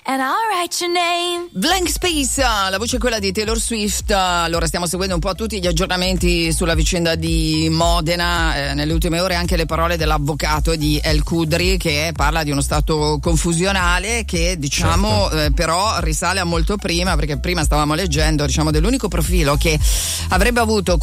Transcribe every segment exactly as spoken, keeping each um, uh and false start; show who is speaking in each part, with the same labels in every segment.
Speaker 1: and I'll write your name.
Speaker 2: Blank Space, la voce è quella di Taylor Swift. Allora stiamo seguendo un po' tutti gli aggiornamenti sulla vicenda di Modena, eh, nelle ultime ore anche le parole dell'avvocato di El Khudri, che parla di uno stato confusionale che diciamo certo. eh, però risale a molto prima, perché prima stavamo leggendo diciamo dell'unico profilo che avrebbe avuto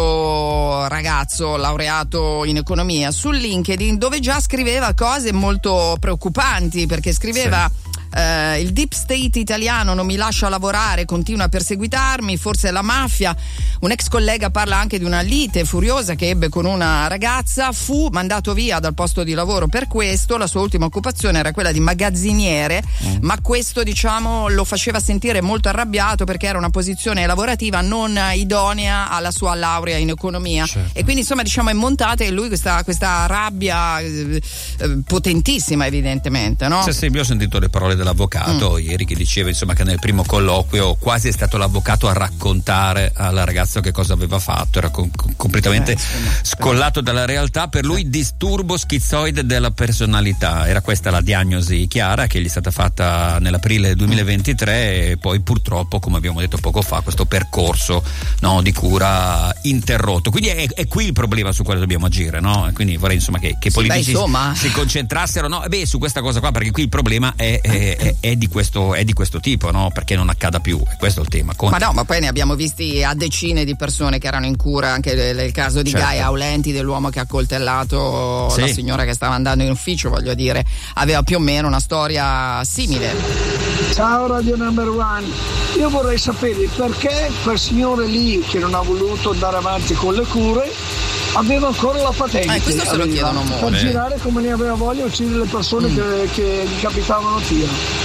Speaker 2: questo ragazzo laureato in economia su LinkedIn, dove già scriveva cose molto preoccupanti, perché scriveva sì. Uh, il deep state italiano non mi lascia lavorare, continua a perseguitarmi, forse è la mafia. Un ex collega parla anche di una lite furiosa che ebbe con una ragazza, fu mandato via dal posto di lavoro per questo, la sua ultima occupazione era quella di magazziniere, mm. ma questo diciamo lo faceva sentire molto arrabbiato perché era una posizione lavorativa non idonea alla sua laurea in economia, certo. e quindi insomma diciamo è montata in lui questa, questa rabbia eh, potentissima evidentemente, no?
Speaker 3: Sì, sì, io ho sentito le parole dell'avvocato mm. ieri che diceva insomma che nel primo colloquio quasi è stato l'avvocato a raccontare alla ragazza che cosa aveva fatto, era com- completamente eh, insomma, scollato dalla realtà. Per lui disturbo schizoide della personalità, era questa la diagnosi chiara che gli è stata fatta nell'aprile duemilaventitré, e poi purtroppo, come abbiamo detto poco fa, questo percorso no, di cura interrotto. Quindi è, è qui il problema su quale dobbiamo agire, no? Quindi vorrei insomma che, che i politici
Speaker 2: sì, beh,
Speaker 3: si concentrassero no, beh, su questa cosa qua, perché qui il problema è, è È, è, di questo, è di questo tipo, no? Perché non accada più, e questo è il tema. Conta.
Speaker 2: Ma no, ma poi ne abbiamo visti a decine di persone che erano in cura, anche il caso di certo. Gaia Aulenti, dell'uomo che ha coltellato sì. la signora che stava andando in ufficio, voglio dire, aveva più o meno una storia simile.
Speaker 4: Ciao Radio Number One, io vorrei sapere perché quel signore lì che non ha voluto andare avanti con le cure aveva ancora la patente,
Speaker 2: eh, questo se lo chiedono molto.
Speaker 4: Per girare come ne aveva voglia, uccidere le persone mm. che, che gli capitavano via.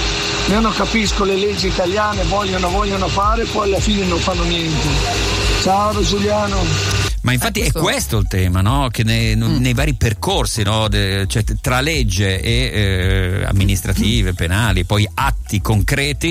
Speaker 4: Io non capisco le leggi italiane, vogliono, vogliono fare, poi alla fine non fanno niente. Ciao Giuliano.
Speaker 3: Ma infatti
Speaker 2: eh, questo...
Speaker 3: è questo il tema, no? Che nei, mm. nei vari percorsi, no? De, cioè, tra legge e eh, amministrative, penali, poi atti concreti,